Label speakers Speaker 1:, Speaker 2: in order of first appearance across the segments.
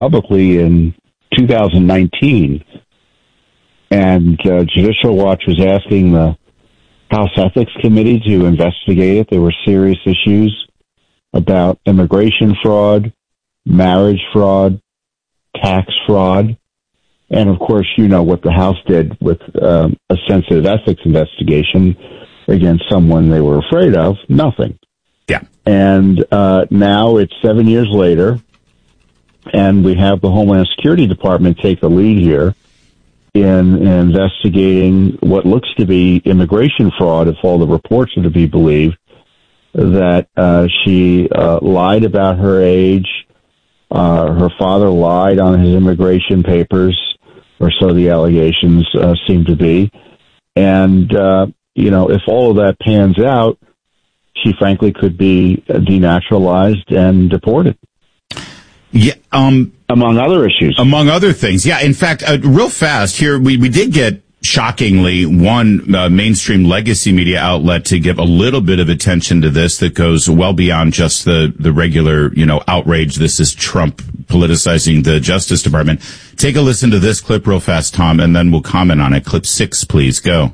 Speaker 1: publicly in 2019. And Judicial Watch was asking the House Ethics Committee to investigate it. There were serious issues about immigration fraud, marriage fraud, tax fraud. And, of course, you know what the House did with a sensitive ethics investigation against someone they were afraid of. Nothing.
Speaker 2: Yeah.
Speaker 1: And now it's 7 years later, and we have the Homeland Security Department take the lead here in investigating what looks to be immigration fraud, if all the reports are to be believed, that she lied about her age. Her father lied on his immigration papers, or so the allegations seem to be. And, if all of that pans out, she frankly could be denaturalized and deported.
Speaker 2: Yeah,
Speaker 1: among other issues.
Speaker 2: Among other things. Yeah, in fact, real fast here, we did get, shockingly, one mainstream legacy media outlet to give a little bit of attention to this that goes well beyond just the regular, outrage. This is Trump politicizing the Justice Department. Take a listen to this clip real fast, Tom, and then we'll comment on it. Clip 6, please. Go.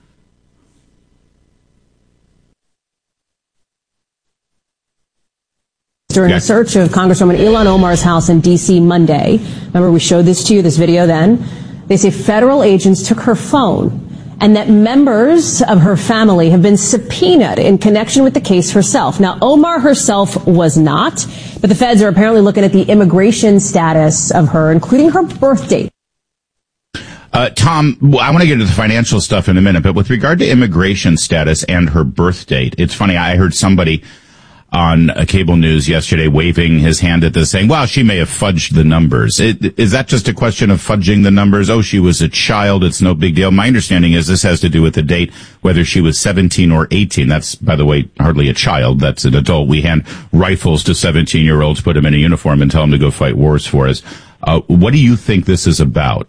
Speaker 3: During a search of Congresswoman Ilhan Omar's house in D.C. Monday. Remember, we showed this to you, this video then. They say federal agents took her phone and that members of her family have been subpoenaed in connection with the case herself. Now, Omar herself was not, but the feds are apparently looking at the immigration status of her, including her birth date.
Speaker 2: Tom, I want to get into the financial stuff in a minute, but with regard to immigration status and her birth date, it's funny, I heard somebody on cable news yesterday waving his hand at this saying, wow, she may have fudged the numbers. Is that just a question of fudging the numbers? Oh, she was a child. It's no big deal. My understanding is this has to do with the date, whether she was 17 or 18. That's, by the way, hardly a child. That's an adult. We hand rifles to 17-year-olds, put them in a uniform, and tell them to go fight wars for us. What do you think this is about?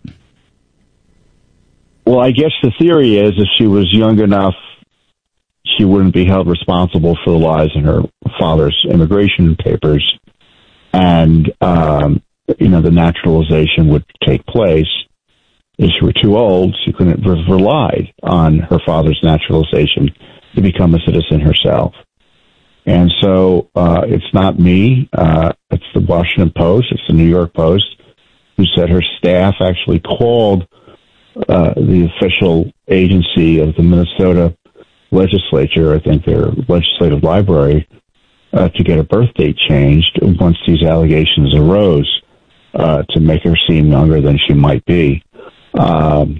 Speaker 1: Well, I guess the theory is if she was young enough, she wouldn't be held responsible for the lies in her father's immigration papers, and the naturalization would take place. If she were too old, she couldn't have relied on her father's naturalization to become a citizen herself. And so it's not me. It's the Washington Post. It's the New York Post, who said her staff actually called the official agency of the Minnesota legislature, I think their legislative library, to get a birth date changed once these allegations arose, to make her seem younger than she might be. So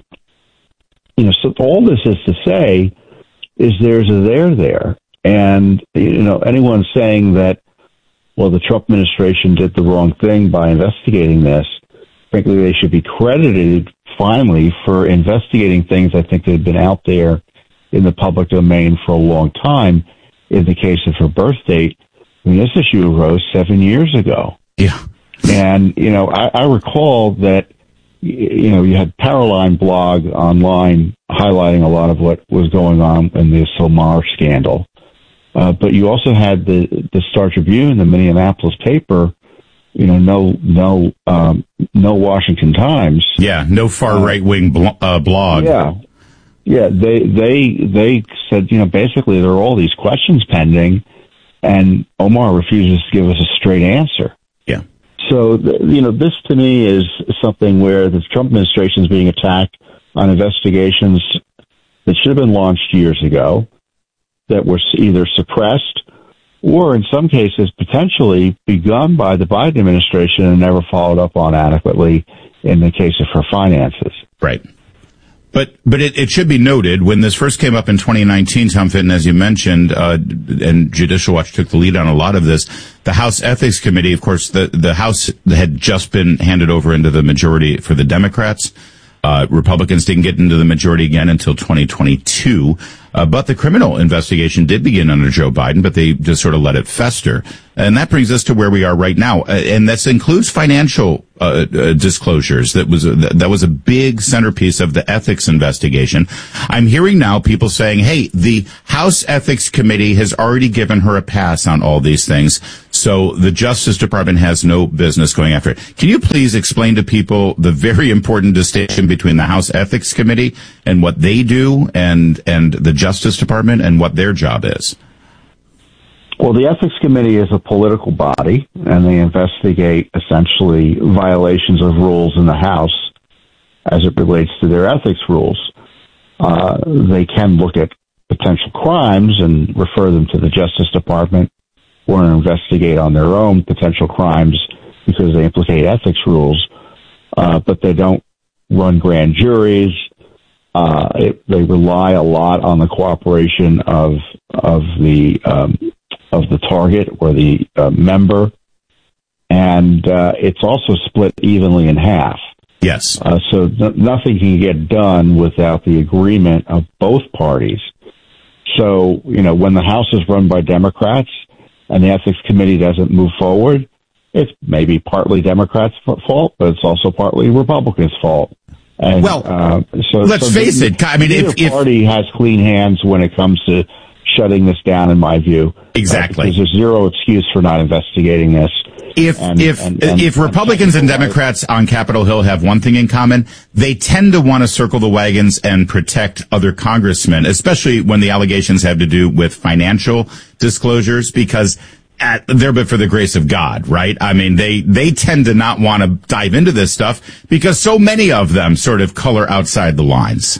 Speaker 1: all this is to say is there's a there. And, anyone saying that, well, the Trump administration did the wrong thing by investigating this, frankly, they should be credited finally for investigating things I think that had been out there in the public domain for a long time. In the case of her birth date, this issue arose 7 years ago.
Speaker 2: Yeah.
Speaker 1: And, I recall that, you had Paroline blog online highlighting a lot of what was going on in the Somar scandal. But you also had the Star Tribune, the Minneapolis paper, no Washington Times.
Speaker 2: Yeah, no far right-wing blog.
Speaker 1: Yeah, they said, basically there are all these questions pending, and Omar refuses to give us a straight answer.
Speaker 2: Yeah.
Speaker 1: So, this to me is something where the Trump administration is being attacked on investigations that should have been launched years ago, that were either suppressed or in some cases potentially begun by the Biden administration and never followed up on adequately in the case of her finances.
Speaker 2: Right. But it should be noted, when this first came up in 2019, Tom Fitton, as you mentioned, and Judicial Watch took the lead on a lot of this, the House Ethics Committee, of course, the House had just been handed over into the majority for the Democrats. Republicans didn't get into the majority again until 2022. But the criminal investigation did begin under Joe Biden, but they just sort of let it fester. And that brings us to where we are right now. And this includes financial disclosures. That was a big centerpiece of the ethics investigation. I'm hearing now people saying, hey, the House Ethics Committee has already given her a pass on all these things. So the Justice Department has no business going after it. Can you please explain to people the very important distinction between the House Ethics Committee and what they do and the Justice Department and what their job is?
Speaker 1: Well, the Ethics Committee is a political body, and they investigate essentially violations of rules in the House as it relates to their ethics rules. They can look at potential crimes and refer them to the Justice Department or investigate on their own potential crimes because they implicate ethics rules, but they don't run grand juries. They rely a lot on the cooperation of the target or the member, and it's also split evenly in half.
Speaker 2: Yes.
Speaker 1: So nothing can get done without the agreement of both parties. So, when the House is run by Democrats and the Ethics Committee doesn't move forward, it's maybe partly Democrats' fault, but it's also partly Republicans' fault. And,
Speaker 2: let's face it. I mean,
Speaker 1: if party has clean hands when it comes to shutting this down, in my view.
Speaker 2: Exactly.
Speaker 1: Because there's zero excuse for not investigating this.
Speaker 2: If Republicans and Democrats on Capitol Hill have one thing in common, they tend to want to circle the wagons and protect other congressmen, especially when the allegations have to do with financial disclosures, because they're but for the grace of God, right? I mean, they tend to not want to dive into this stuff because so many of them sort of color outside the lines.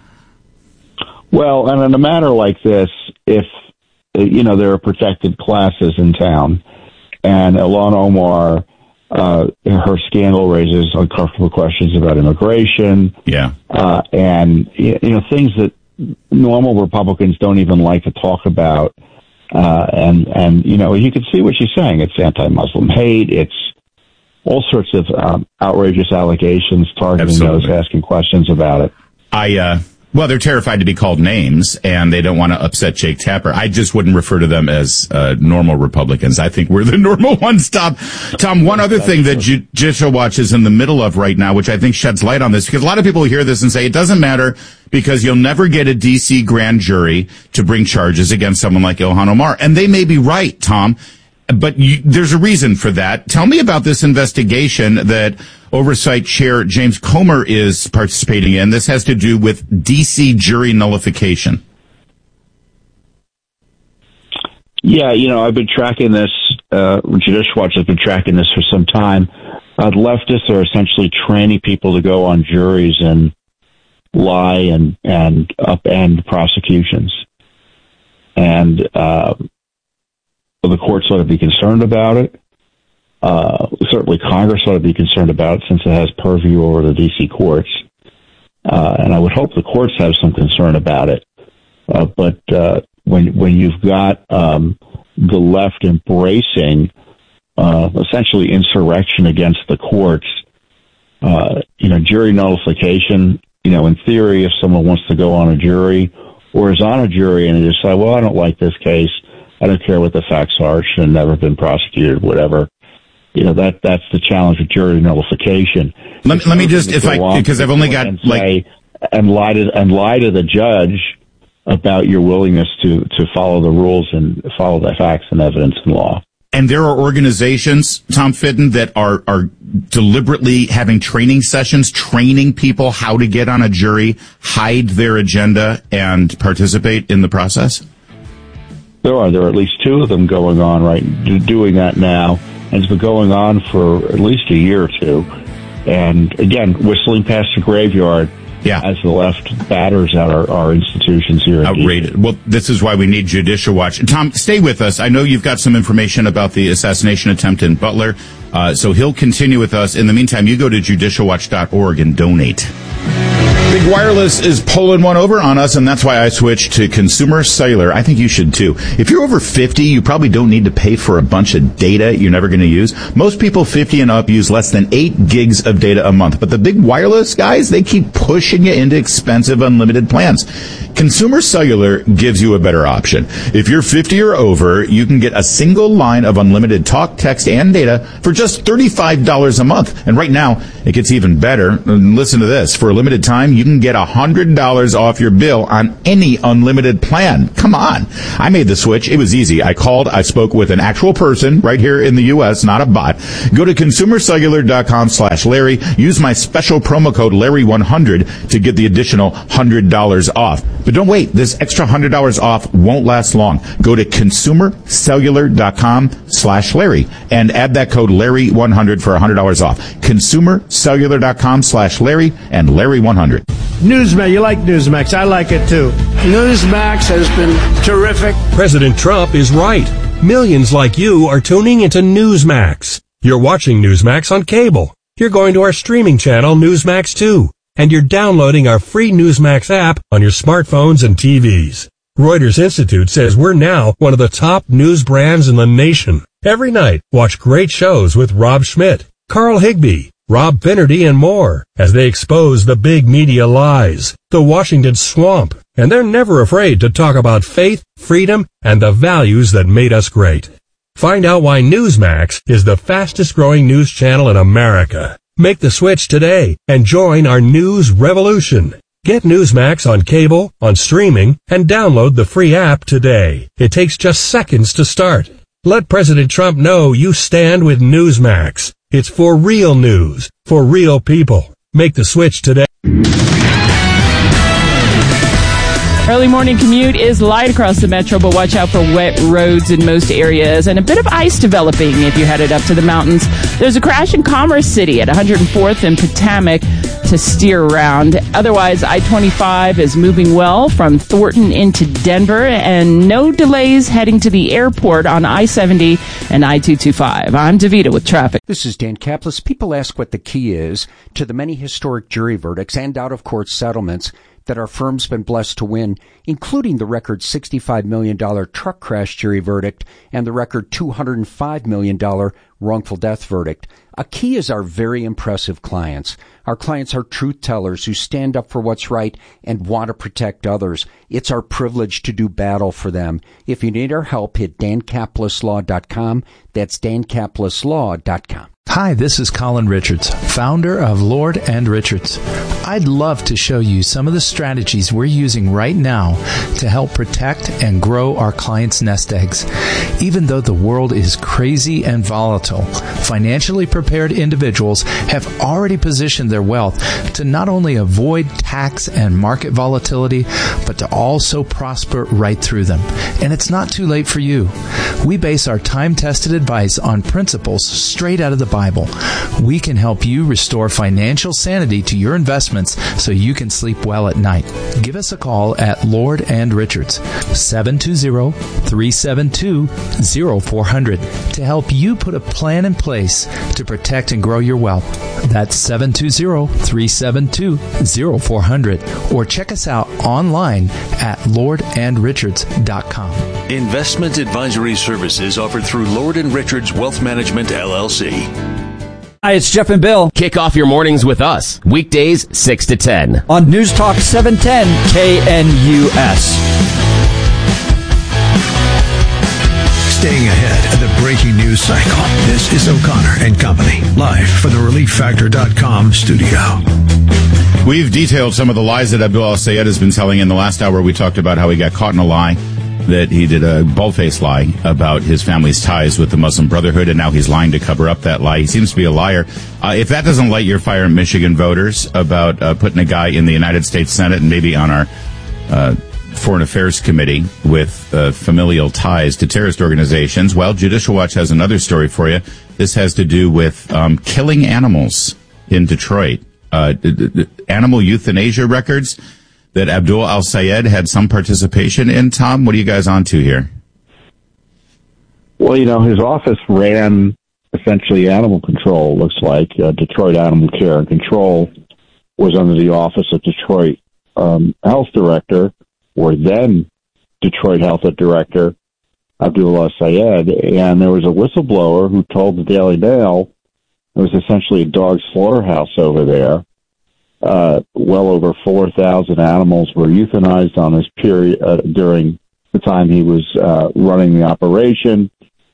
Speaker 1: Well, and in a matter like this, if, there are protected classes in town, and Ilhan Omar, her scandal raises uncomfortable questions about immigration.
Speaker 2: Yeah.
Speaker 1: And, things that normal Republicans don't even like to talk about. And you can see what she's saying. It's anti-Muslim hate. It's all sorts of outrageous allegations targeting those asking questions about it.
Speaker 2: Well, they're terrified to be called names, and they don't want to upset Jake Tapper. I just wouldn't refer to them as normal Republicans. I think we're the normal ones, Tom. Tom, one other thing that Judicial Watch is in the middle of right now, which I think sheds light on this, because a lot of people hear this and say it doesn't matter because you'll never get a D.C. grand jury to bring charges against someone like Ilhan Omar. And they may be right, Tom, but there's a reason for that. Tell me about this investigation that Oversight Chair James Comer is participating in. This has to do with D.C. jury nullification.
Speaker 1: Yeah, I've been tracking this. Judicial Watch has been tracking this for some time. Leftists are essentially training people to go on juries and lie and upend prosecutions. And the courts ought to be concerned about it. Certainly Congress ought to be concerned about it since it has purview over the D.C. courts. And I would hope the courts have some concern about it. But when you've got the left embracing essentially insurrection against the courts, jury nullification, in theory, if someone wants to go on a jury or is on a jury and they decide, well, I don't like this case, I don't care what the facts are, should have never been prosecuted, whatever. That's the challenge with jury nullification.
Speaker 2: Let me just, because I've only got
Speaker 1: and lie to the judge about your willingness to follow the rules and follow the facts and evidence and law.
Speaker 2: And there are organizations, Tom Fitton, that are deliberately having training sessions, training people how to get on a jury, hide their agenda, and participate in the process?
Speaker 1: There are at least two of them going on, right, doing that now. And it's been going on for at least a year or two. And again, whistling past the graveyard as the left batters at our institutions here.
Speaker 2: Outrageous. Well, this is why we need Judicial Watch. Tom, stay with us. I know you've got some information about the assassination attempt in Butler. So he'll continue with us. In the meantime, you go to judicialwatch.org and donate. Big Wireless is pulling one over on us, and that's why I switched to Consumer Cellular. I think you should too. If you're over 50, you probably don't need to pay for a bunch of data you're never going to use. Most people 50 and up use less than 8 gigs of data a month. But the Big Wireless guys, they keep pushing you into expensive unlimited plans. Consumer Cellular gives you a better option. If you're 50 or over, you can get a single line of unlimited talk, text, and data for just $35 a month. And right now, it gets even better. Listen to this. For a limited time, you can get $100 off your bill on any unlimited plan. Come on. I made the switch. It was easy. I called. I spoke with an actual person right here in the U.S., not a bot. Go to consumercellular.com/Larry. Use my special promo code Larry100 to get the additional $100 off. But don't wait. This extra $100 off won't last long. Go to consumercellular.com/Larry and add that code Larry100 for $100 off. consumercellular.com/Larry and Larry100.
Speaker 4: Newsmax, you like Newsmax. I like it too. Newsmax has been terrific.
Speaker 5: President Trump is right. Millions like you are tuning into Newsmax. You're watching Newsmax on cable. You're going to our streaming channel, Newsmax 2. And you're downloading our free Newsmax app on your smartphones and TVs. Reuters Institute says we're now one of the top news brands in the nation. Every night, watch great shows with Rob Schmidt, Carl Higbie, Rob Finnerty, and more as they expose the big media lies, the Washington swamp, and they're never afraid to talk about faith, freedom, and the values that made us great. Find out why Newsmax is the fastest growing news channel in America. Make the switch today and join our news revolution. Get Newsmax on cable, on streaming, and download the free app today. It takes just seconds to start. Let President Trump know you stand with Newsmax. It's for real news, for real people. Make the switch today.
Speaker 6: Early morning commute is light across the metro, but watch out for wet roads in most areas and a bit of ice developing if you're headed up to the mountains. There's a crash in Commerce City at 104th and Potomac to steer around. Otherwise, I-25 is moving well from Thornton into Denver, and no delays heading to the airport on I-70 and I-225. I'm Davita with traffic.
Speaker 7: This is Dan Kaplis. People ask what the key is to the many historic jury verdicts and out-of-court settlements that our firm's been blessed to win, including the record $65 million truck crash jury verdict and the record $205 million wrongful death verdict. A key is our very impressive clients. Our clients are truth tellers who stand up for what's right and want to protect others. It's our privilege to do battle for them. If you need our help, hit dankapleslaw.com. That's dankapleslaw.com.
Speaker 8: Hi, this is Colin Richards, founder of Lord & Richards. I'd love to show you some of the strategies we're using right now to help protect and grow our clients' nest eggs. Even though the world is crazy and volatile, financially prepared individuals have already positioned their wealth to not only avoid tax and market volatility, but to also prosper right through them. And it's not too late for you. We base our time-tested advice on principles straight out of the Bible. We can help you restore financial sanity to your investments so you can sleep well at night. Give us a call at Lord & Richards, 720-372-0400 to help you put a plan in place to protect and grow your wealth. That's 720-372-0400, or check us out online at lordandrichards.com.
Speaker 9: Investment advisory services offered through Lord & Richards Wealth Management, LLC.
Speaker 10: Hi, it's Jeff and Bill. Kick off your mornings with us. Weekdays, 6 to 10. On News Talk 710 KNUS.
Speaker 11: Staying ahead of the breaking news cycle. This is O'Connor and Company, live from the ReliefFactor.com studio.
Speaker 2: We've detailed some of the lies that Abdul Al-Sayed has been telling. In the last hour, we talked about how he got caught in a lie, that he did a bald-faced lie about his family's ties with the Muslim Brotherhood, and now he's lying to cover up that lie. He seems to be a liar. If that doesn't light your fire, Michigan voters, about putting a guy in the United States Senate and maybe on our Foreign Affairs Committee with familial ties to terrorist organizations, well, Judicial Watch has another story for you. This has to do with killing animals in Detroit. Animal euthanasia records that Abdul Al-Sayed had some participation in. Tom, what are you guys on to here?
Speaker 1: Well, you know, his office ran essentially animal control, looks like. Detroit Animal Care and Control was under the Office of Detroit Health Director, or then Detroit Health Director, Abdul Al-Sayed, and there was a whistleblower who told the Daily Mail it was essentially a dog slaughterhouse over there. Well over 4,000 animals were euthanized on this period during the time he was running the operation.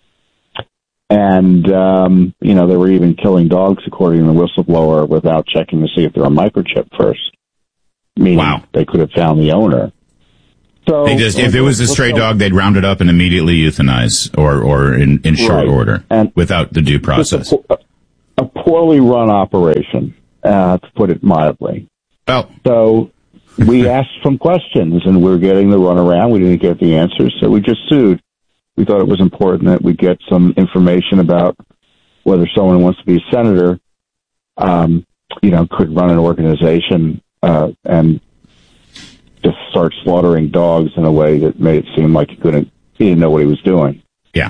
Speaker 1: And, you know, they were even killing dogs, according to the whistleblower, without checking to see if they're a microchip first. meaning they could have found the owner. So
Speaker 2: if it was a stray dog, they'd round it up and immediately euthanize, or in short order, and without the due process.
Speaker 1: A poorly run operation, to put it mildly.
Speaker 2: Well,
Speaker 1: so we asked some questions, and we were getting the runaround. We didn't get the answers, so we just sued. We thought it was important that we get some information about whether someone who wants to be a senator, could run an organization and just start slaughtering dogs in a way that made it seem like he didn't know what he was doing.
Speaker 2: Yeah.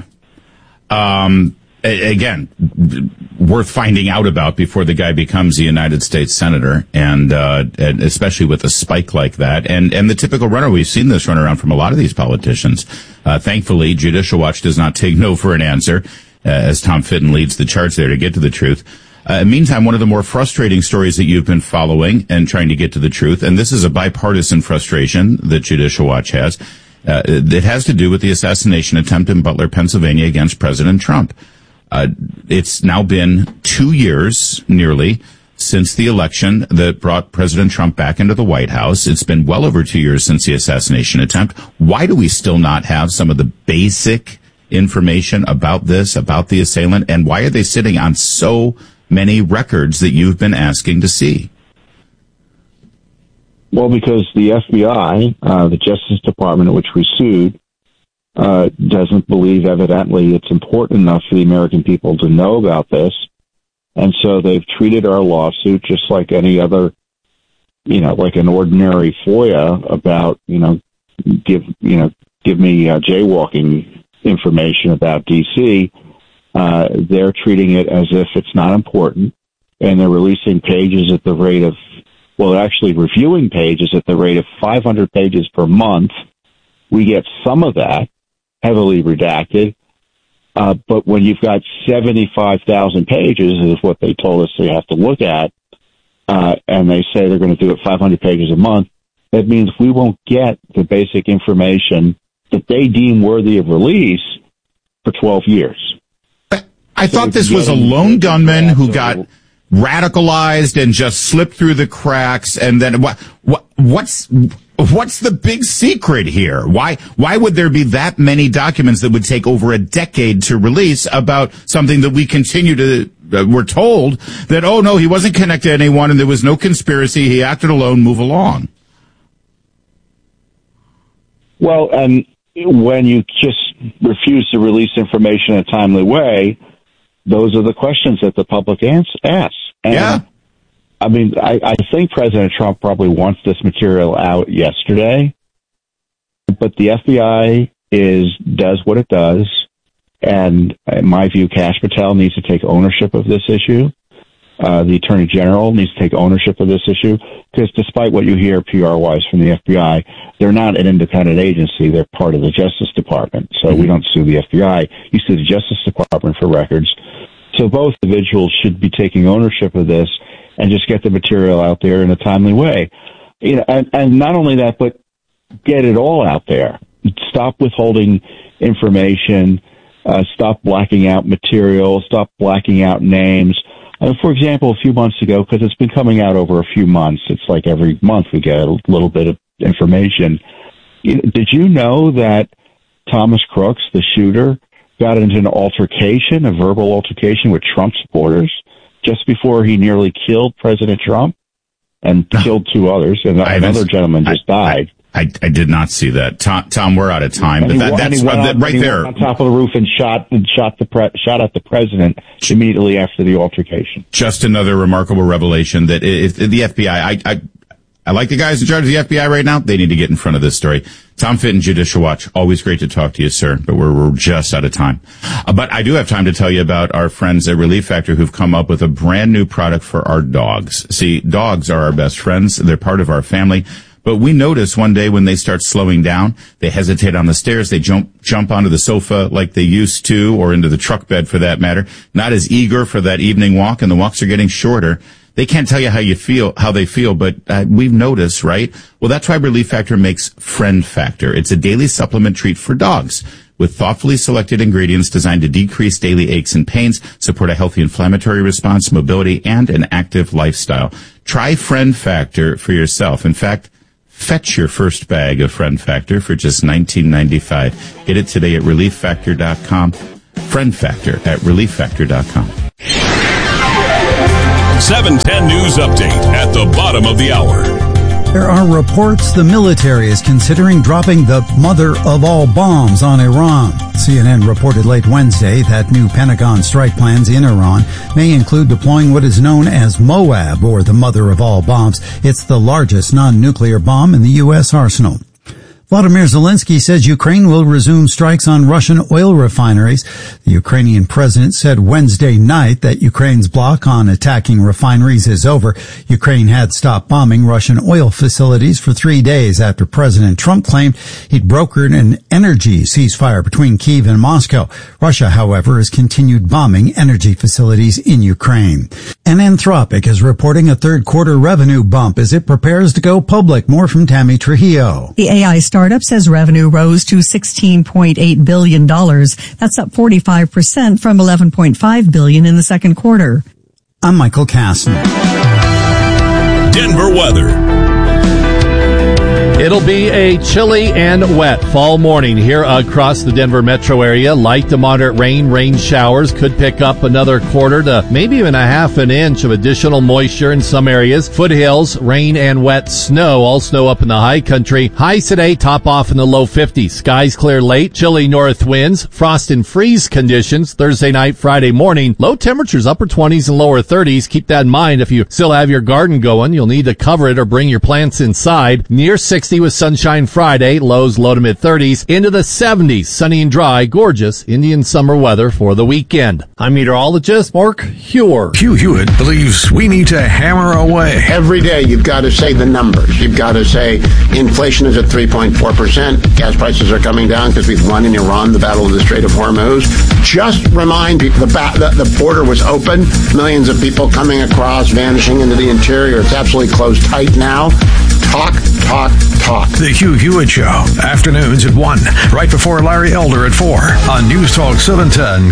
Speaker 2: Again, worth finding out about before the guy becomes a United States senator, and especially with a spike like that, and the typical runner. We've seen this run around from a lot of these politicians. Thankfully, Judicial Watch does not take no for an answer, as Tom Fitton leads the charge there to get to the truth. Meantime, one of the more frustrating stories that you've been following and trying to get to the truth, and this is a bipartisan frustration that Judicial Watch has, it has to do with the assassination attempt in Butler, Pennsylvania against President Trump. It's now been 2 years, nearly, since the election that brought President Trump back into the White House. It's been well over 2 years since the assassination attempt. Why do we still not have some of the basic information about this, about the assailant, and why are they sitting on so many records that you've been asking to see?
Speaker 1: Well, because the FBI, the Justice Department, which we sued, doesn't believe, evidently, it's important enough for the American people to know about this. And so they've treated our lawsuit just like any other, like an ordinary FOIA about, give me jaywalking information about DC. They're treating it as if it's not important, and they're releasing pages at the rate of, actually reviewing pages at the rate of 500 pages per month. We get some of that, heavily redacted, but when you've got 75,000 pages is what they told us they have to look at, and they say they're going to do it 500 pages a month, that means we won't get the basic information that they deem worthy of release for 12 years.
Speaker 2: I thought this was a lone gunman who got radicalized and just slipped through the cracks, and then what's the big secret here? Why would there be that many documents that would take over a decade to release about something that we continue to, we're told that, oh no, he wasn't connected to anyone and there was no conspiracy, he acted alone, move along?
Speaker 1: Well, and when you just refuse to release information in a timely way, those are the questions that the public asks. And
Speaker 2: yeah.
Speaker 1: I mean, I think President Trump probably wants this material out yesterday, but the FBI does what it does, and in my view, Kash Patel needs to take ownership of this issue. The Attorney General needs to take ownership of this issue, because despite what you hear PR-wise from the FBI, they're not an independent agency. They're part of the Justice Department, so we don't sue the FBI. You sue the Justice Department for records. So both individuals should be taking ownership of this and just get the material out there in a timely way. And not only that, but get it all out there. Stop withholding information. Stop blacking out material. Stop blacking out names. For example, a few months ago, because it's been coming out over a few months, it's like every month we get a little bit of information. Did you know that Thomas Crooks, the shooter, got into an altercation, a verbal altercation with Trump supporters just before he nearly killed President Trump and killed two others, and another gentleman just died?
Speaker 2: I did not see that. Tom, we're out of time.
Speaker 1: And
Speaker 2: but that's right there.
Speaker 1: Went on top of the roof and shot at the president immediately after the altercation.
Speaker 2: Just another remarkable revelation that if the FBI, I like the guys in charge of the FBI right now. They need to get in front of this story. Tom Fitton, Judicial Watch. Always great to talk to you, sir, but we're just out of time. But I do have time to tell you about our friends at Relief Factor who've come up with a brand new product for our dogs. See, dogs are our best friends. They're part of our family. But we notice one day when they start slowing down, they hesitate on the stairs, they jump onto the sofa like they used to, or into the truck bed for that matter, not as eager for that evening walk, and the walks are getting shorter. They can't tell you how they feel, but we've noticed, right? Well, that's why Relief Factor makes Friend Factor. It's a daily supplement treat for dogs with thoughtfully selected ingredients designed to decrease daily aches and pains, support a healthy inflammatory response, mobility, and an active lifestyle. Try Friend Factor for yourself. In fact, fetch your first bag of Friend Factor for just $19.95. Get it today at ReliefFactor.com. Friend Factor at ReliefFactor.com.
Speaker 12: 710 News Update at the bottom of the hour.
Speaker 13: There are reports the military is considering dropping the mother of all bombs on Iran. CNN reported late Wednesday that new Pentagon strike plans in Iran may include deploying what is known as Moab, or the mother of all bombs. It's the largest non-nuclear bomb in the U.S. arsenal. Vladimir Zelensky says Ukraine will resume strikes on Russian oil refineries. The Ukrainian president said Wednesday night that Ukraine's block on attacking refineries is over. Ukraine had stopped bombing Russian oil facilities for 3 days after President Trump claimed he'd brokered an energy ceasefire between Kyiv and Moscow. Russia, however, has continued bombing energy facilities in Ukraine. And Anthropic is reporting a third quarter revenue bump as it prepares to go public. More from Tammy Trujillo.
Speaker 14: The AI startup says revenue rose to $16.8 billion. That's up 45% from $11.5 billion in the second quarter.
Speaker 13: I'm Michael Kastner.
Speaker 12: Denver weather.
Speaker 15: It'll be a chilly and wet fall morning here across the Denver metro area. Light to moderate rain showers could pick up another quarter to maybe even a half an inch of additional moisture in some areas. Foothills, rain and wet snow, all snow up in the high country. Highs today top off in the low 50s. Skies clear late, chilly north winds, frost and freeze conditions Thursday night, Friday morning. Low temperatures, upper 20s and lower 30s. Keep that in mind. If you still have your garden going, you'll need to cover it or bring your plants inside. Near 60 with sunshine Friday, lows low to mid 30s, into the 70s, sunny and dry, gorgeous Indian summer weather for the weekend. I'm meteorologist Mark Hewer.
Speaker 11: Hugh Hewitt believes we need to hammer away.
Speaker 16: Every day you've got to say the numbers. You've got to say inflation is at 3.4%. Gas prices are coming down because we've won in Iran the battle of the Strait of Hormuz. Just remind people the border was open. Millions of people coming across, vanishing into the interior. It's absolutely closed tight now. Talk.
Speaker 11: The Hugh Hewitt Show. Afternoons at 1, right before Larry Elder at 4 on News Talk 710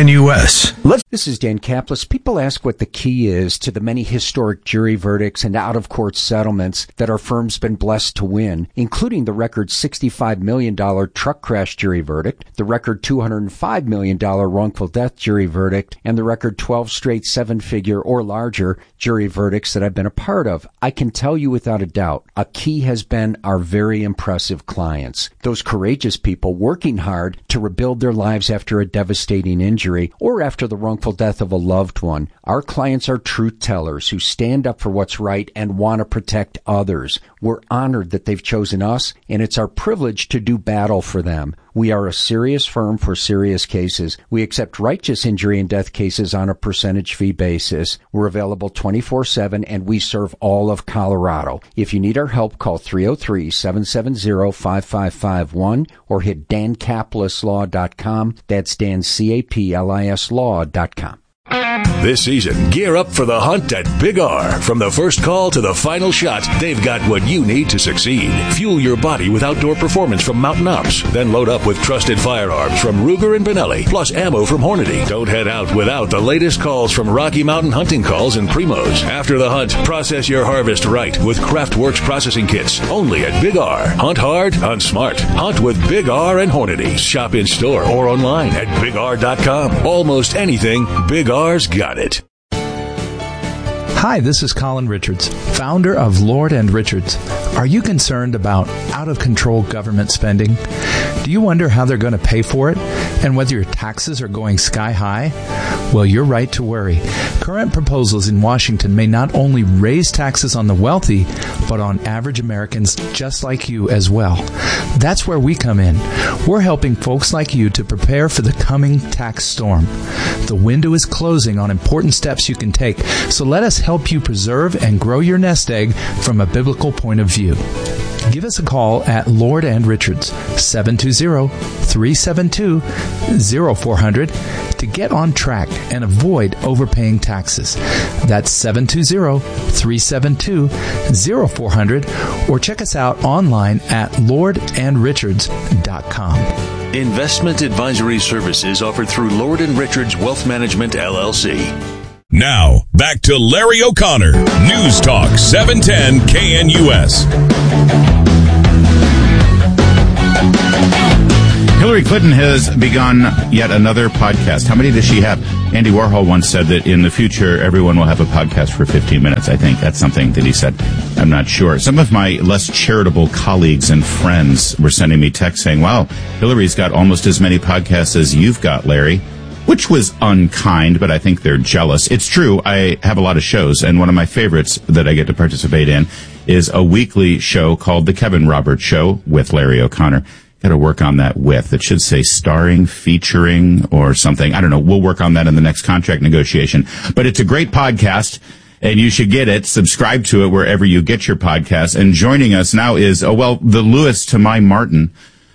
Speaker 11: KNUS.
Speaker 7: This is Dan Kaplis. People ask what the key is to the many historic jury verdicts and out-of-court settlements that our firm's been blessed to win, including the record $65 million truck crash jury verdict, the record $205 million wrongful death jury verdict, and the record 12 straight seven-figure or larger jury verdicts that I've been a part of. I can tell you without a doubt, a key has been our very impressive clients. Those courageous people working hard to rebuild their lives after a devastating injury or after the wrongful death of a loved one. Our clients are truth tellers who stand up for what's right and want to protect others. We're honored that they've chosen us, and it's our privilege to do battle for them. We are a serious firm for serious cases. We accept righteous injury and death cases on a percentage fee basis. We're available 24/7, and we serve all of Colorado. If you need our help, call 303-770-5551 or hit DanCaplisLaw.com. That's Dan, C-A-P-L-I-S Law.com.
Speaker 9: This season, gear up for the hunt at Big R. From the first call to the final shot, they've got what you need to succeed. Fuel your body with outdoor performance from Mountain Ops. Then load up with trusted firearms from Ruger and Benelli, plus ammo from Hornady. Don't head out without the latest calls from Rocky Mountain Hunting Calls and Primos. After the hunt, process your harvest right with Craftworks processing kits. Only at Big R. Hunt hard, hunt smart. Hunt with Big R and Hornady. Shop in store or online at BigR.com. Almost anything, Big R's got it.
Speaker 8: Hi, this is Colin Richards, founder of Lord & Richards. Are you concerned about out-of-control government spending? Do you wonder how they're going to pay for it and whether your taxes are going sky high? Well, you're right to worry. Current proposals in Washington may not only raise taxes on the wealthy, but on average Americans just like you as well. That's where we come in. We're helping folks like you to prepare for the coming tax storm. The window is closing on important steps you can take, so let us help you preserve and grow your nest egg from a biblical point of view. Give us a call at Lord and Richards, 720-372-0400 to get on track and avoid overpaying taxes. That's 720-372-0400, or check us out online at lordandrichards.com.
Speaker 9: Investment advisory services offered through Lord & Richards Wealth Management, LLC.
Speaker 12: Now, back to Larry O'Connor, News Talk 710 KNUS.
Speaker 2: Hillary Clinton has begun yet another podcast. How many does she have? Andy Warhol once said that in the future, everyone will have a podcast for 15 minutes. I think that's something that he said. I'm not sure. Some of my less charitable colleagues and friends were sending me texts saying, wow, Hillary's got almost as many podcasts as you've got, Larry, which was unkind, but I think they're jealous. It's true. I have a lot of shows, and one of my favorites that I get to participate in is a weekly show called The Kevin Roberts Show with Larry O'Connor. Got to work on that with. It should say starring, featuring, or something. I don't know. We'll work on that in the next contract negotiation. But it's a great podcast, and you should get it. Subscribe to it wherever you get your podcasts. And joining us now is, the Lewis to my Martin,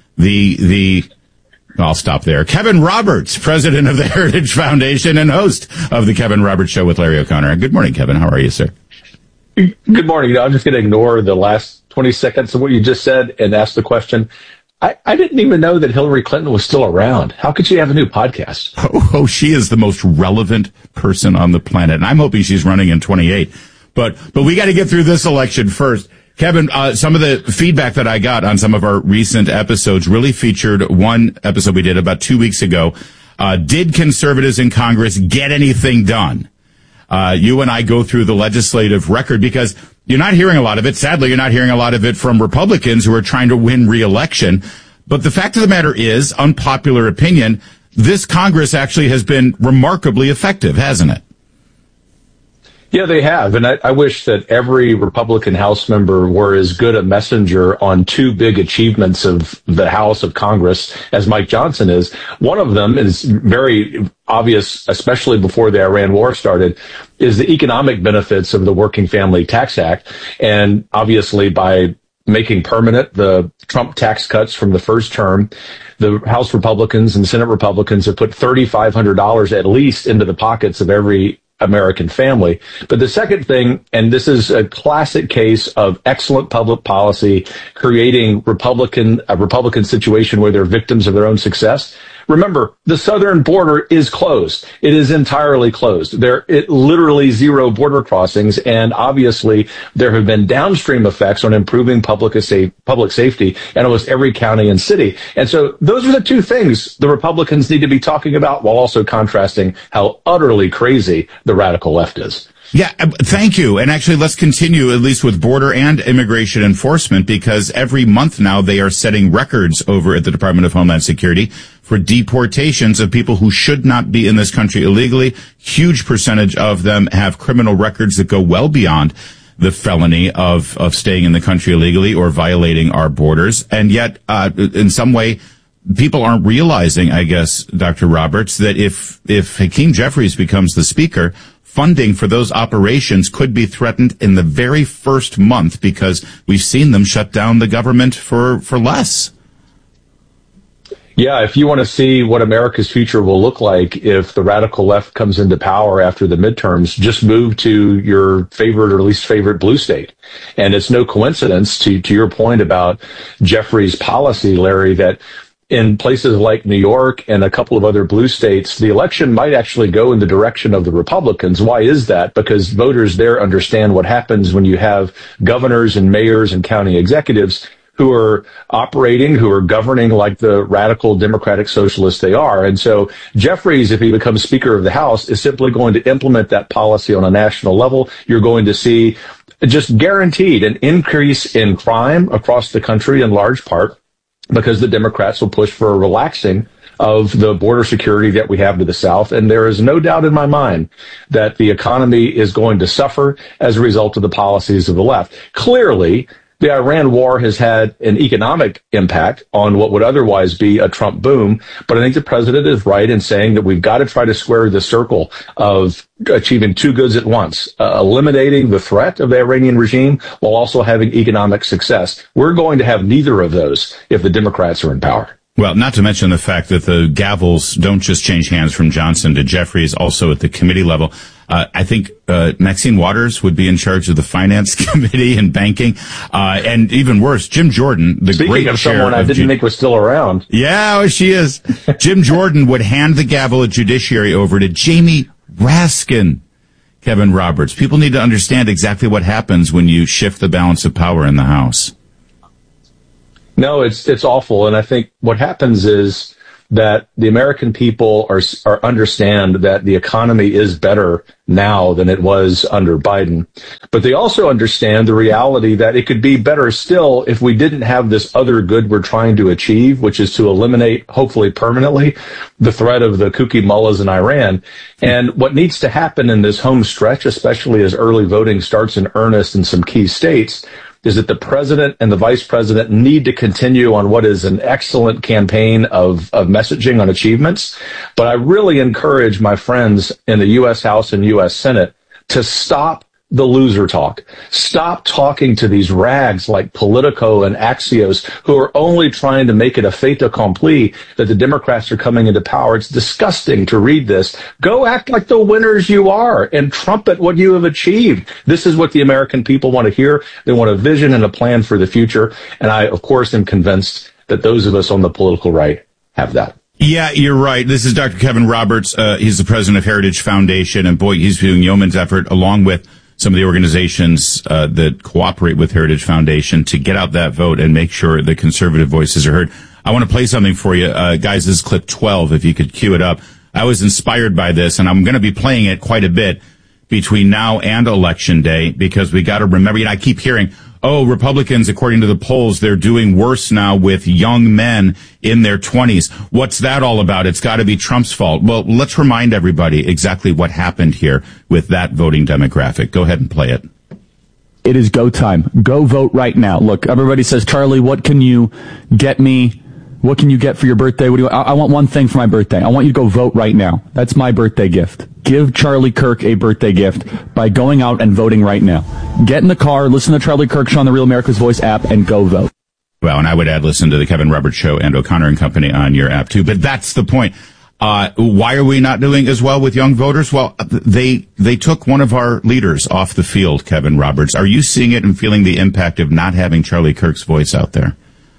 Speaker 2: I'll stop there. Kevin Roberts, president of the Heritage Foundation and host of the Kevin Roberts Show with Larry O'Connor. Good morning, Kevin. How are you, sir?
Speaker 17: Good morning. I'm just going to ignore the last 20 seconds of what you just said and ask the question. I didn't even know that Hillary Clinton was still around. How could she have a new podcast?
Speaker 2: Oh, she is the most relevant person on the planet. And I'm hoping she's running in 28. But we got to get through this election first. Kevin, some of the feedback that I got on some of our recent episodes really featured one episode we did about 2 weeks ago. Did conservatives in Congress get anything done? You and I go through the legislative record because you're not hearing a lot of it. Sadly, you're not hearing a lot of it from Republicans who are trying to win re-election. But the fact of the matter is, unpopular opinion, this Congress actually has been remarkably effective, hasn't it?
Speaker 17: Yeah, they have. And I wish that every Republican House member were as good a messenger on two big achievements of the House of Congress as Mike Johnson is. One of them is very obvious, especially before the Iran war started, is the economic benefits of the Working Family Tax Act. And obviously by making permanent the Trump tax cuts from the first term, the House Republicans and Senate Republicans have put $3,500 at least into the pockets of every American family. But the second thing, and this is a classic case of excellent public policy, creating a Republican situation where they're victims of their own success. Remember, the southern border is closed. It is entirely closed. Literally zero border crossings, and obviously there have been downstream effects on improving public safety in almost every county and city. And so those are the two things the Republicans need to be talking about, while also contrasting how utterly crazy the radical left is.
Speaker 2: Yeah, thank you. And actually, let's continue at least with border and immigration enforcement, because every month now they are setting records over at the Department of Homeland Security for deportations of people who should not be in this country illegally. Huge percentage of them have criminal records that go well beyond the felony of staying in the country illegally or violating our borders. And yet, in some way, people aren't realizing, I guess, Dr. Roberts, that if Hakeem Jeffries becomes the speaker, funding for those operations could be threatened in the very first month, because we've seen them shut down the government for less.
Speaker 17: Yeah, if you want to see what America's future will look like if the radical left comes into power after the midterms, just move to your favorite or least favorite blue state. And it's no coincidence, to your point about Jeffries' policy, Larry, that in places like New York and a couple of other blue states, the election might actually go in the direction of the Republicans. Why is that? Because voters there understand what happens when you have governors and mayors and county executives who are operating, who are governing like the radical democratic socialists they are. And so Jeffries, if he becomes Speaker of the House, is simply going to implement that policy on a national level. You're going to see just guaranteed an increase in crime across the country in large part, because the Democrats will push for a relaxing of the border security that we have to the south. And there is no doubt in my mind that the economy is going to suffer as a result of the policies of the left. Clearly, The Iran war has had an economic impact on what would otherwise be a Trump boom. But I think the president is right in saying that we've got to try to square the circle of achieving two goods at once, eliminating the threat of the Iranian regime while also having economic success. We're going to have neither of those if the Democrats are in power.
Speaker 2: Well, not to mention the fact that the gavels don't just change hands from Johnson to Jeffries, also at the committee level. I think Maxine Waters would be in charge of the finance committee and banking. And even worse, Jim Jordan, the
Speaker 17: Speaking
Speaker 2: great
Speaker 17: of
Speaker 2: chair
Speaker 17: someone I didn't think was still around.
Speaker 2: Yeah, she is. Jim Jordan would hand the gavel at Judiciary over to Jamie Raskin. Kevin Roberts. People need to understand exactly what happens when you shift the balance of power in the House.
Speaker 17: No, it's awful. And I think what happens is that the American people are understand that the economy is better now than it was under Biden. But they also understand the reality that it could be better still if we didn't have this other good we're trying to achieve, which is to eliminate, hopefully permanently, the threat of the kooky mullahs in Iran. And what needs to happen in this home stretch, especially as early voting starts in earnest in some key states, is that the president and the vice president need to continue on what is an excellent campaign of messaging on achievements. But I really encourage my friends in the U.S. House and U.S. Senate to stop the loser talk. Stop talking to these rags like Politico and Axios who are only trying to make it a fait accompli that the Democrats are coming into power. It's disgusting to read this. Go act like the winners you are and trumpet what you have achieved. This is what the American people want to hear. They want a vision and a plan for the future. And I, of course, am convinced that those of us on the political right have that.
Speaker 2: Yeah, you're right. This is Dr. Kevin Roberts. He's the president of Heritage Foundation. And boy, he's doing yeoman's effort along with some of the organizations that cooperate with Heritage Foundation to get out that vote and make sure the conservative voices are heard. I want to play something for you. Guys, this is clip 12, if you could cue it up. I was inspired by this, and I'm going to be playing it quite a bit between now and Election Day, because we got to remember, I keep hearing, oh, Republicans, according to the polls, they're doing worse now with young men in their 20s. What's that all about? It's got to be Trump's fault. Well, let's remind everybody exactly what happened here with that voting demographic. Go ahead and play it.
Speaker 18: It is go time. Go vote right now. Look, everybody says, Charlie, what can you get me? What can you get for your birthday? I want one thing for my birthday. I want you to go vote right now. That's my birthday gift. Give Charlie Kirk a birthday gift by going out and voting right now. Get in the car, listen to Charlie Kirk Show on the Real America's Voice app, and go vote.
Speaker 2: Well, and I would add, listen to the Kevin Roberts Show and O'Connor and Company on your app, too. But that's the point. Why are we not doing as well with young voters? Well, they took one of our leaders off the field, Kevin Roberts. Are you seeing it and feeling the impact of not having Charlie Kirk's voice out there?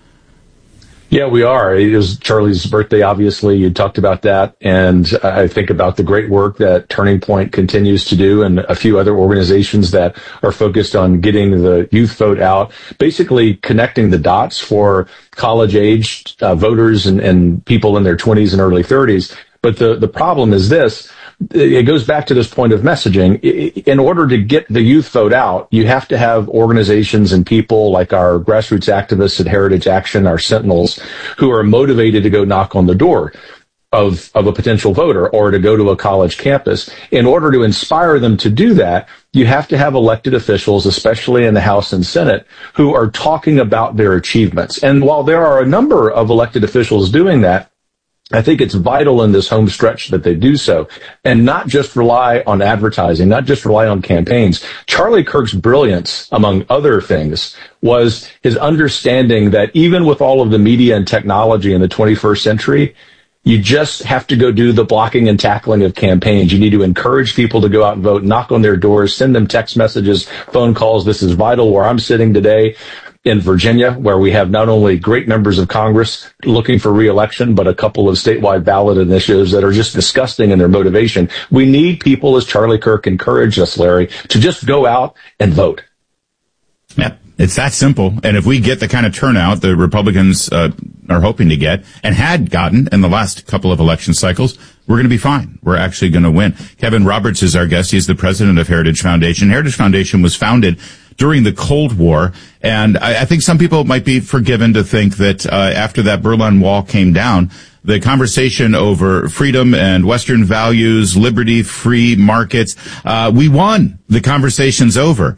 Speaker 17: Yeah, we are. It was Charlie's birthday, obviously. You talked about that. And I think about the great work that Turning Point continues to do and a few other organizations that are focused on getting the youth vote out, basically connecting the dots for college-aged voters and people in their 20s and early 30s. But the problem is this. It goes back to this point of messaging. In order to get the youth vote out, you have to have organizations and people like our grassroots activists at Heritage Action, our Sentinels, who are motivated to go knock on the door of a potential voter or to go to a college campus. In order to inspire them to do that, you have to have elected officials, especially in the House and Senate, who are talking about their achievements. And while there are a number of elected officials doing that, I think it's vital in this home stretch that they do so and not just rely on advertising, not just rely on campaigns. Charlie Kirk's brilliance, among other things, was his understanding that even with all of the media and technology in the 21st century, you just have to go do the blocking and tackling of campaigns. You need to encourage people to go out and vote, knock on their doors, send them text messages, phone calls. This is vital where I'm sitting today in Virginia, where we have not only great members of Congress looking for re-election, but a couple of statewide ballot initiatives that are just disgusting in their motivation. We need people, as Charlie Kirk encouraged us, Larry, to just go out and vote.
Speaker 2: Yep. It's that simple. And if we get the kind of turnout the Republicans are hoping to get and had gotten in the last couple of election cycles, we're going to be fine. We're actually going to win. Kevin Roberts is our guest. He's the president of Heritage Foundation. Heritage Foundation was founded during the Cold War, and I think some people might be forgiven to think that after that Berlin Wall came down, the conversation over freedom and Western values, liberty, free markets, we won. The conversation's over.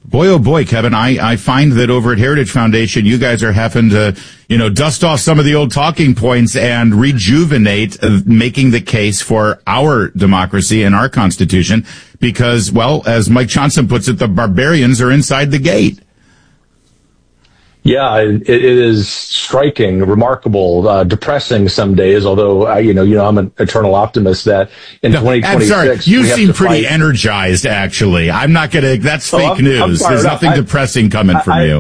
Speaker 2: Boy, oh boy, Kevin, I find that over at Heritage Foundation, you guys are having to, dust off some of the old talking points and rejuvenate making the case for our democracy and our Constitution because, well, as Mike Johnson puts it, the barbarians are inside the gate.
Speaker 17: Yeah, it is striking, remarkable, depressing some days, although, I'm an eternal optimist that in 2026...
Speaker 2: I'm sorry, you seem pretty energized, actually. I'm not going to... That's fake news. There's nothing depressing coming from you.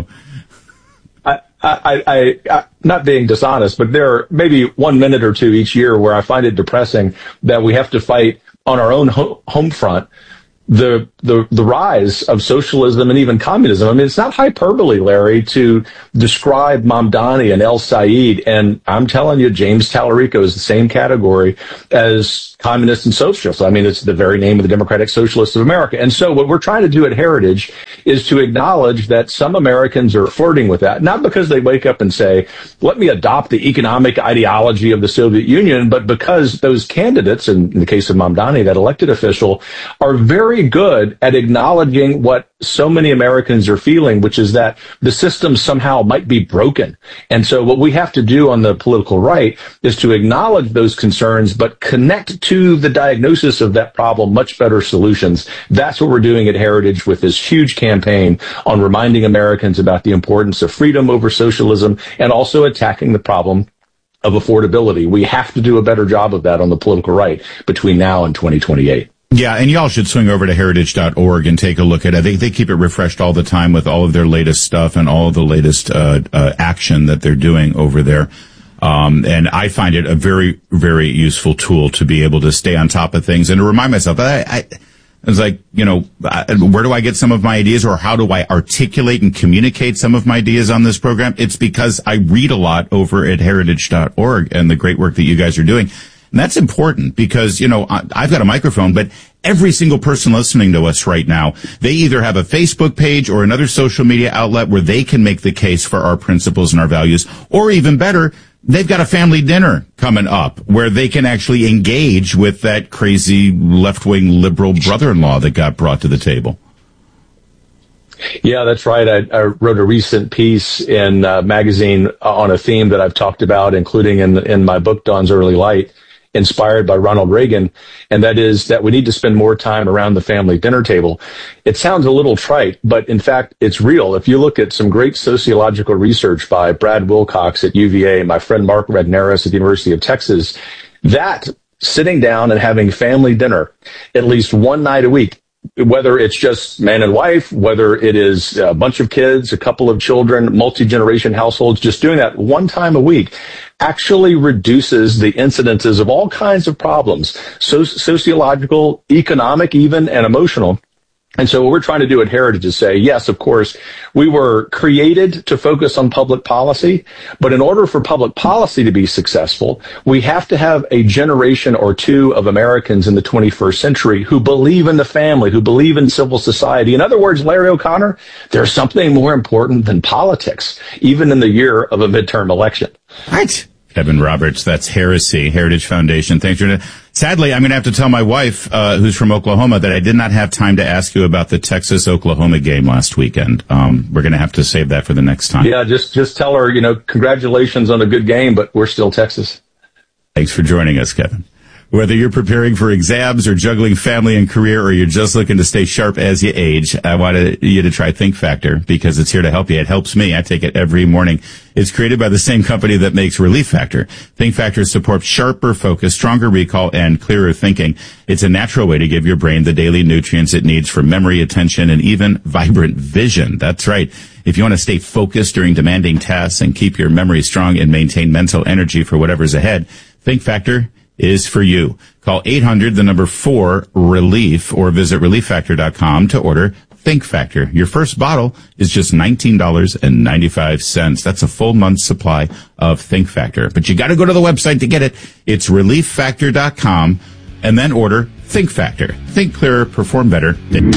Speaker 17: I not being dishonest, but there are maybe 1 minute or two each year where I find it depressing that we have to fight on our own home front the rise of socialism and even communism. I mean, it's not hyperbole, Larry, to describe Mamdani and El Sayed, and I'm telling you, James Tallarico is the same category as communists and socialists. I mean, it's the very name of the Democratic Socialists of America. And so what we're trying to do at Heritage is to acknowledge that some Americans are flirting with that, not because they wake up and say, let me adopt the economic ideology of the Soviet Union, but because those candidates, in the case of Mamdani, that elected official, are very good at acknowledging what so many Americans are feeling, which is that the system somehow might be broken. And so what we have to do on the political right is to acknowledge those concerns, but connect to the diagnosis of that problem much better solutions. That's what we're doing at Heritage with this huge campaign on reminding Americans about the importance of freedom over socialism and also attacking the problem of affordability. We have to do a better job of that on the political right between now and 2028.
Speaker 2: Yeah, and y'all should swing over to heritage.org and take a look at it. They keep it refreshed all the time with all of their latest stuff and all of the latest action that they're doing over there. And I find it a very, very useful tool to be able to stay on top of things and to remind myself. I was like, where do I get some of my ideas, or how do I articulate and communicate some of my ideas on this program? It's because I read a lot over at heritage.org and the great work that you guys are doing. And that's important because, I've got a microphone, but every single person listening to us right now, they either have a Facebook page or another social media outlet where they can make the case for our principles and our values, or even better, they've got a family dinner coming up where they can actually engage with that crazy left-wing liberal brother-in-law that got brought to the table.
Speaker 17: Yeah, that's right. I wrote a recent piece in a magazine on a theme that I've talked about, including in my book, Dawn's Early Light, inspired by Ronald Reagan, and that is that we need to spend more time around the family dinner table. It sounds a little trite, but in fact, it's real. If you look at some great sociological research by Brad Wilcox at UVA, my friend Mark Rednaris at the University of Texas, that sitting down and having family dinner at least one night a week, whether it's just man and wife, whether it is a bunch of kids, a couple of children, multi-generation households, just doing that one time a week actually reduces the incidences of all kinds of problems, sociological, economic even, and emotional. And so what we're trying to do at Heritage is say, yes, of course, we were created to focus on public policy, but in order for public policy to be successful, we have to have a generation or two of Americans in the 21st century who believe in the family, who believe in civil society. In other words, Larry O'Connor, there's something more important than politics, even in the year of a midterm election.
Speaker 2: Right. Kevin Roberts, that's heresy. Heritage Foundation. Thanks for. Sadly, I'm going to have to tell my wife, who's from Oklahoma, that I did not have time to ask you about the Texas-Oklahoma game last weekend. We're going to have to save that for the next time.
Speaker 17: Yeah, just tell her, congratulations on a good game, but we're still Texas.
Speaker 2: Thanks for joining us, Kevin. Whether you're preparing for exams or juggling family and career, or you're just looking to stay sharp as you age, I wanted you to try Think Factor because it's here to help you. It helps me. I take it every morning. It's created by the same company that makes Relief Factor. Think Factor supports sharper focus, stronger recall, and clearer thinking. It's a natural way to give your brain the daily nutrients it needs for memory, attention, and even vibrant vision. That's right. If you want to stay focused during demanding tasks and keep your memory strong and maintain mental energy for whatever's ahead, Think Factor is for you. Call 800-4-RELIEF or visit relieffactor.com to order Think Factor. Your first bottle is just $19.95. That's a full month's supply of Think Factor. But you got to go to the website to get it. It's relieffactor.com and then order Think Factor. Think clearer, perform better.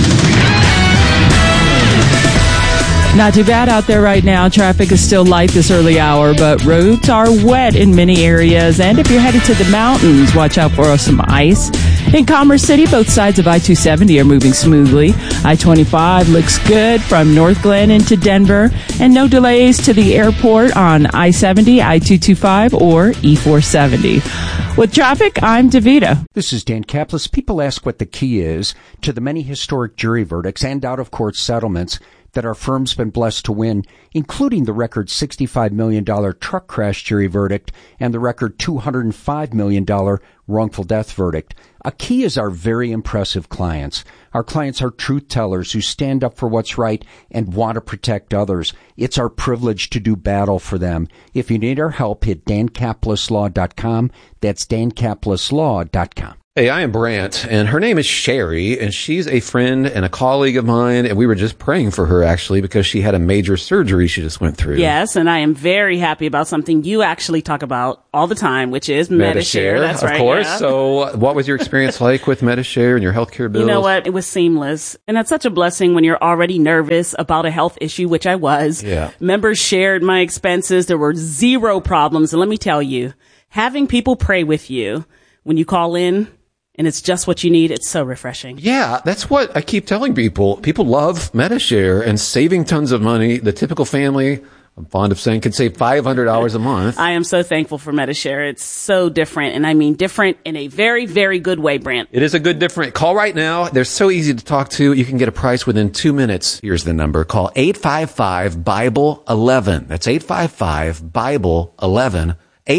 Speaker 6: Not too bad out there right now. Traffic is still light this early hour, but roads are wet in many areas. And if you're headed to the mountains, watch out for some ice. In Commerce City, both sides of I-270 are moving smoothly. I-25 looks good from North Glen into Denver, and no delays to the airport on I-70, I-225, or E-470. With traffic, I'm DeVita.
Speaker 7: This is Dan Kaplis. People ask what the key is to the many historic jury verdicts and out-of-court settlements that our firm's been blessed to win, including the record $65 million truck crash jury verdict and the record $205 million wrongful death verdict. A key is our very impressive clients. Our clients are truth tellers who stand up for what's right and want to protect others. It's our privilege to do battle for them. If you need our help, hit dankapleslaw.com. That's dankapleslaw.com.
Speaker 19: Hey, I am Brant, and her name is Sherry, and she's a friend and a colleague of mine, and we were just praying for her, actually, because she had a major surgery she just went through.
Speaker 20: Yes, and I am very happy about something you actually talk about all the time, which is Medi-Share. That's right.
Speaker 19: Of course.
Speaker 20: Yeah.
Speaker 19: So what was your experience like with Medi-Share and your healthcare bills?
Speaker 20: You know what? It was seamless. And that's such a blessing when you're already nervous about a health issue, which I was.
Speaker 19: Yeah.
Speaker 20: Members shared my expenses. There were zero problems. And let me tell you, having people pray with you when you call in, and it's just what you need. It's so refreshing.
Speaker 19: Yeah, that's what I keep telling people. People love Medi-Share and saving tons of money. The typical family, I'm fond of saying, can save $500 a month.
Speaker 20: I am so thankful for Medi-Share. It's so different, and I mean different in a very, very good way, Brant.
Speaker 19: It is a good different. Call right now. They're so easy to talk to. You can get a price within 2 minutes. Here's the number. Call 855-BIBLE-11. That's 855-BIBLE-11.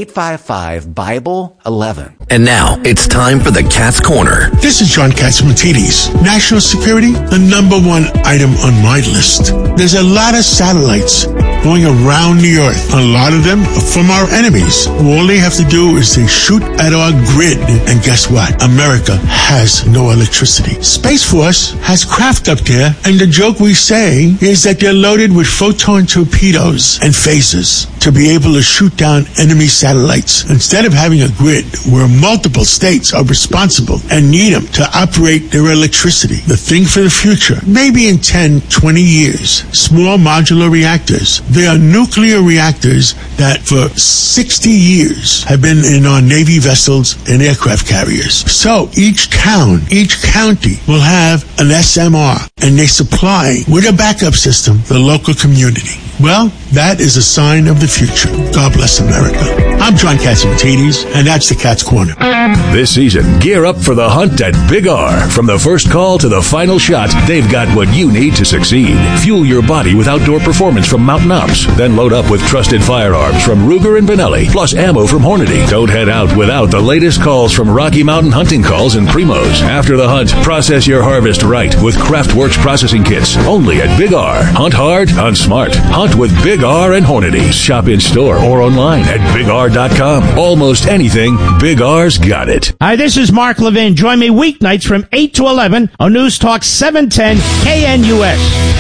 Speaker 19: 855-BIBLE-11.
Speaker 11: And now it's time for the Cat's Corner.
Speaker 21: This is John Catsimatidis. National security, the number one item on my list. There's a lot of satellites going around the earth. A lot of them are from our enemies. All they have to do is they shoot at our grid. And guess what? America has no electricity. Space Force has craft up there, and the joke we say is that they're loaded with photon torpedoes and phasers to be able to shoot down enemy satellites. Instead of having a grid where multiple states are responsible and need them to operate their electricity, the thing for the future, maybe in 10, 20 years, small modular reactors. They are nuclear reactors that for 60 years have been in our Navy vessels and aircraft carriers. So each town, each county will have an SMR, and they supply with a backup system the local community. Well, that is a sign of the future. God bless America. I'm John Catsimatidis, and that's the Cat's Corner.
Speaker 9: This season, gear up for the hunt at Big R. From the first call to the final shot, they've got what you need to succeed. Fuel your body with outdoor performance from Mountain Ops. Then load up with trusted firearms from Ruger and Benelli, plus ammo from Hornady. Don't head out without the latest calls from Rocky Mountain Hunting Calls and Primos. After the hunt, process your harvest right with Craftworks processing kits. Only at Big R. Hunt hard, hunt smart. Hunt with Big R and Hornady. Shop in store or online at BigR.com. Almost anything, Big R's got it.
Speaker 22: Hi, this is Mark Levin. Join me weeknights from 8 to 11 on News Talk 710 KNUS.